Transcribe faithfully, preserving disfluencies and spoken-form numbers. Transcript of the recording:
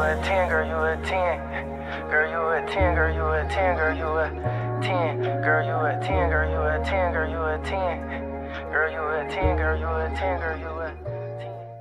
a ten, girl, you a ten. Girl, you a ten, girl, you a ten, girl, you a ten. Girl, you a ten, girl, you a ten, girl, you a ten. Girl, you a ten, girl, you a ten, girl, you a